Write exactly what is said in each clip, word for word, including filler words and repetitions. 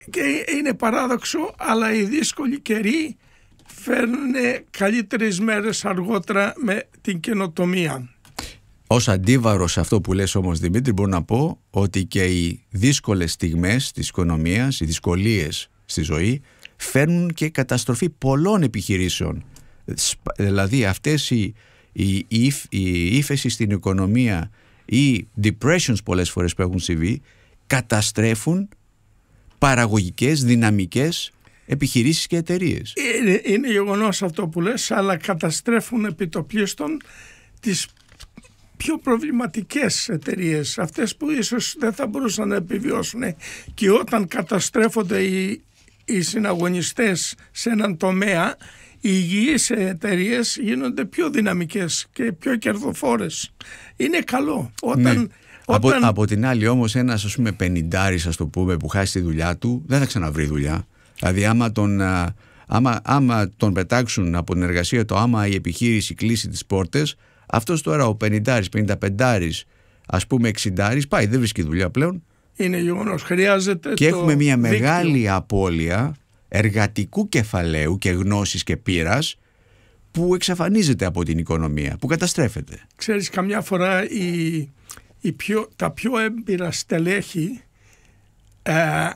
και είναι παράδοξο, αλλά οι δύσκολοι καιροί φέρνουν καλύτερες μέρες αργότερα με την καινοτομία. Ως αντίβαρο σε αυτό που λες όμως, Δημήτρη, μπορώ να πω ότι και οι δύσκολες στιγμές της οικονομίας, οι δυσκολίες στη ζωή, φέρνουν και καταστροφή πολλών επιχειρήσεων. Δηλαδή αυτές οι, οι, οι, η ύφεση στην οικονομία ή depressions πολλές φορές που έχουν συμβεί καταστρέφουν παραγωγικές, δυναμικές επιχειρήσεις και εταιρείες. Είναι, είναι γεγονός αυτό που λες, αλλά καταστρέφουν επιτοπλίστων τις πιο προβληματικές εταιρείες, αυτές που ίσως δεν θα μπορούσαν να επιβιώσουν, και όταν καταστρέφονται οι, οι συναγωνιστές σε έναν τομέα, οι υγιείς εταιρείες γίνονται πιο δυναμικές και πιο κερδοφόρες. Είναι καλό. Όταν, ναι. όταν... Από, από την άλλη όμως ένας, ας πούμε, πενηντάρης, ας το πούμε, που χάσει τη δουλειά του, δεν θα ξαναβρει δουλειά. Δηλαδή άμα τον, άμα, άμα τον πετάξουν από την εργασία του, άμα η επιχείρηση κλείσει τις πόρτες, αυτός τώρα ο πενηντάρης, πενηνταπεντάρης, ας πούμε εξηντάρης, πάει, δεν βρίσκει δουλειά πλέον. Είναι γεγονός, χρειάζεται. Και το έχουμε μια δίκτυο. μεγάλη απώλεια εργατικού κεφαλαίου και γνώσης και πείρας που εξαφανίζεται από την οικονομία, που καταστρέφεται. Ξέρεις, καμιά φορά οι, οι πιο, τα πιο έμπειρα στελέχη, ε,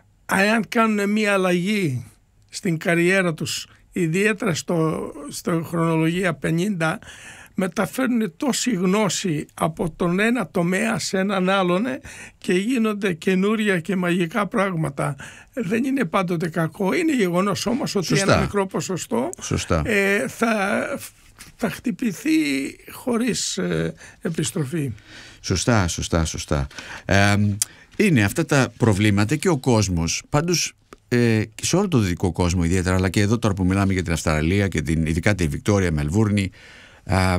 αν κάνουν μια αλλαγή στην καριέρα τους, ιδιαίτερα στο, στο χρονολογία πενήντα, μεταφέρουν τόση γνώση από τον ένα τομέα σε έναν άλλον και γίνονται καινούρια και μαγικά πράγματα. Δεν είναι πάντοτε κακό. Είναι γεγονός όμως ότι Σωστά. ένα μικρό ποσοστό ε, θα, θα χτυπηθεί χωρίς ε, επιστροφή. Σωστά, σωστά, σωστά. Ε, είναι αυτά τα προβλήματα και ο κόσμος. Πάντως ε, σε όλο το δυτικό κόσμο ιδιαίτερα, αλλά και εδώ τώρα που μιλάμε για την Αυστραλία και την, ειδικά τη Βικτόρια, Μελβούρνη, ε,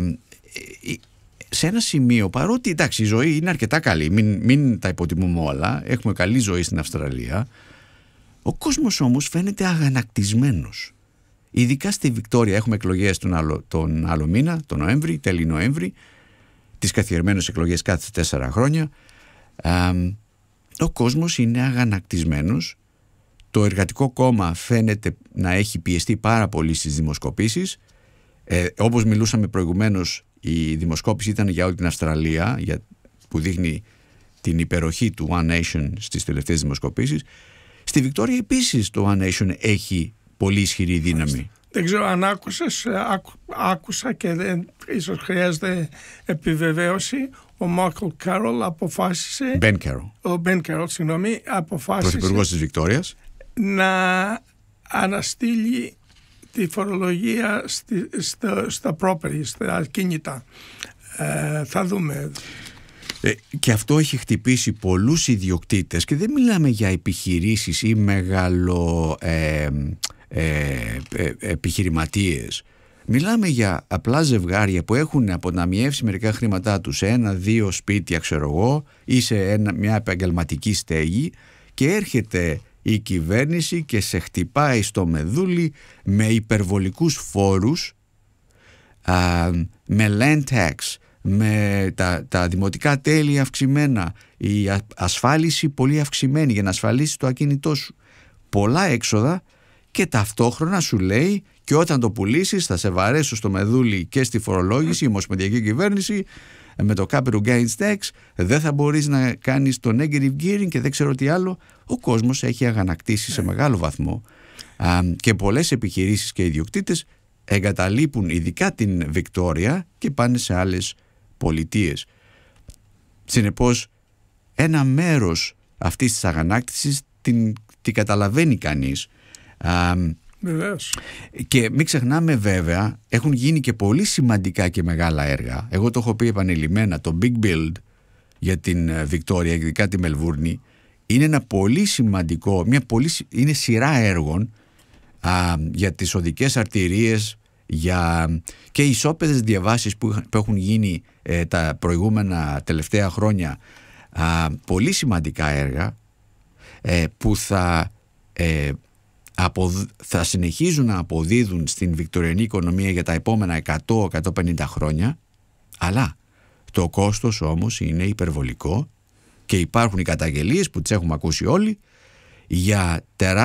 σε ένα σημείο, παρότι εντάξει η ζωή είναι αρκετά καλή, μην, μην τα υποτιμούμε όλα, έχουμε καλή ζωή στην Αυστραλία, ο κόσμος όμως φαίνεται αγανακτισμένος. Ειδικά στη Βικτόρια έχουμε εκλογές τον άλλο, τον άλλο μήνα, τον Νοέμβρη, τέλη Νοέμβρη, τις καθιερμένες εκλογές κάθε τέσσερα χρόνια. Α, ο κόσμος είναι αγανακτισμένος. Το Εργατικό Κόμμα φαίνεται να έχει πιεστεί πάρα πολύ στις δημοσκοπήσεις. Ε, όπως μιλούσαμε προηγουμένως, η δημοσκόπηση ήταν για όλη την Αυστραλία, για, που δείχνει την υπεροχή του One Nation στις τελευταίες δημοσκοπήσεις. Στη Βικτόρια επίσης το One Nation έχει πολύ ισχυρή δύναμη. Δεν ξέρω αν άκουσες, άκου, άκουσα και δεν, ίσως χρειάζεται επιβεβαίωση. Ο Μάικλ Κάρολ αποφάσισε, Ben Carroll. ο Ben Carroll, συγγνώμη, αποφάσισε Πρωθυπουργός της Βικτόριας, να αναστείλει τη φορολογία στη, στα, στα property, στα ακίνητα. Ε, θα δούμε. Ε, και αυτό έχει χτυπήσει πολλούς ιδιοκτήτες, και δεν μιλάμε για επιχειρήσεις ή μεγάλο ε, ε, ε, επιχειρηματίες. Μιλάμε για απλά ζευγάρια που έχουν αποταμιεύσει μερικά χρήματά τους σε ένα-δύο σπίτια, ξέρω εγώ, ή σε ένα, μια επαγγελματική στέγη, και έρχεται η κυβέρνηση και σε χτυπάει στο μεδούλι με υπερβολικούς φόρους, α, με land tax, με τα, τα δημοτικά τέλη αυξημένα, η ασφάλιση πολύ αυξημένη για να ασφαλίσεις το ακίνητό σου, πολλά έξοδα, και ταυτόχρονα σου λέει, και όταν το πουλήσεις θα σε βαρέσω στο μεδούλι και στη φορολόγηση, η ομοσπονδιακή κυβέρνηση με το capital gains tax, δεν θα μπορείς να κάνεις το negative gearing και δεν ξέρω τι άλλο. Ο κόσμος έχει αγανακτήσει σε μεγάλο βαθμό, α, και πολλές επιχειρήσεις και ιδιοκτήτες εγκαταλείπουν ειδικά την Βικτόρια και πάνε σε άλλες πολιτείες. Συνεπώς ένα μέρος αυτής της αγανάκτησης την, την καταλαβαίνει κανείς. Α, Βεβαίως. Και μην ξεχνάμε βέβαια, έχουν γίνει και πολύ σημαντικά και μεγάλα έργα. Εγώ το έχω πει επανειλημμένα, το Big Build για την Βικτόρια, ειδικά τη Μελβούρνη, είναι ένα πολύ σημαντικό, μια πολύ, είναι σειρά έργων α, για τις οδικές αρτηρίες, για και οι ισόπεδες διαβάσεις που, που έχουν γίνει ε, τα προηγούμενα τελευταία χρόνια, α, πολύ σημαντικά έργα ε, που θα, ε, αποδ, θα συνεχίζουν να αποδίδουν στην βικτωριανή οικονομία για τα επόμενα εκατό με εκατόν πενήντα χρόνια, αλλά το κόστος όμως είναι υπερβολικό και υπάρχουν οι καταγγελίες που τις έχουμε ακούσει όλοι για τεράστια